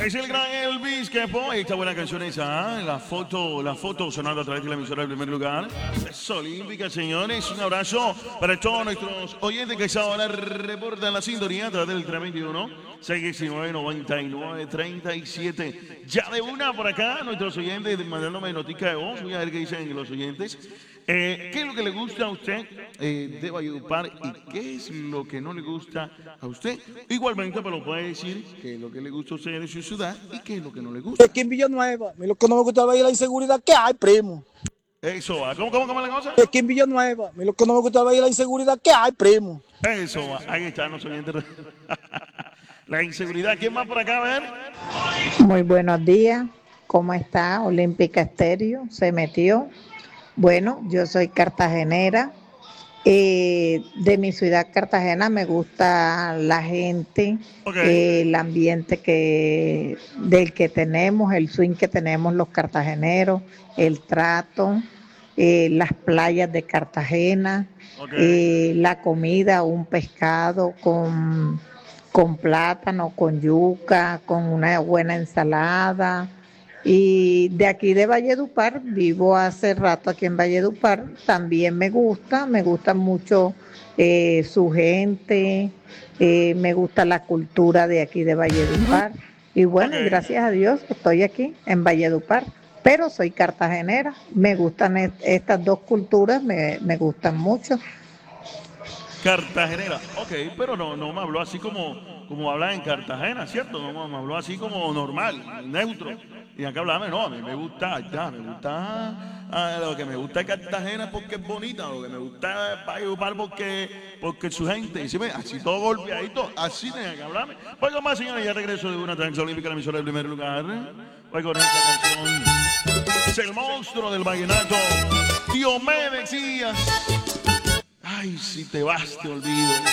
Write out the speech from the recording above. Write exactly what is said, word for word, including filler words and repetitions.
Es el gran Elvis que pone esta buena canción esa, ¿eh? La foto, la foto sonando a través de la emisora del primer lugar. Es olímpica, señores. Un abrazo para todos nuestros oyentes que ahora reportan la sintonía a través del tres veintiuno, seis diecinueve, noventa y nueve, treinta y siete. Ya de una por acá, nuestros oyentes mandándome notica de voz. Voy a ver qué dicen los oyentes. Eh, ¿Qué es lo que le gusta a usted eh, de Valledupar y qué es lo que no le gusta a usted? Igualmente, me lo puede decir qué es lo que le gusta a usted de su ciudad y qué es lo que no le gusta. Aquí en Villanueva, a mí lo que no me gusta es la inseguridad que hay, primo. Eso va. ¿Cómo, cómo, cómo la cosa? Aquí en Villanueva, a mí lo que no me gusta es la inseguridad que hay, primo. Eso va. Ahí están los oyentes. La inseguridad. ¿Quién más por acá? A ver. Muy buenos días. ¿Cómo está? Olímpica Estéreo se metió. Bueno, yo soy cartagenera. Eh, de mi ciudad Cartagena me gusta la gente, Okay. eh, el ambiente que, del que tenemos, el swing que tenemos los cartageneros, el trato, eh, las playas de Cartagena, Okay. eh, la comida, un pescado con, con plátano, con yuca, con una buena ensalada. Y de aquí de Valledupar, vivo hace rato aquí en Valledupar, también me gusta, me gusta mucho eh, su gente, eh, me gusta la cultura de aquí de Valledupar. Y bueno, Ok. gracias a Dios estoy aquí en Valledupar, pero soy cartagenera, me gustan est- estas dos culturas, me, me gustan mucho. Cartagenera. Ok, pero no, no me habló así como, como habla en Cartagena, ¿cierto? No me habló así como normal, neutro. Y acá hablame, no, a mí me gusta, ya, me gusta, ah, lo que me gusta de Cartagena es porque es bonita, lo que me gusta es Valledupar porque, porque su gente, y si ve, así todo golpeadito, así tiene que hablarme. Voy con más, señores, ya regreso de una transición olímpica, la emisora del primer lugar. Voy con esta canción. Es el monstruo del vallenato, Diomedes Díaz. Ay, si te vas, te olvido.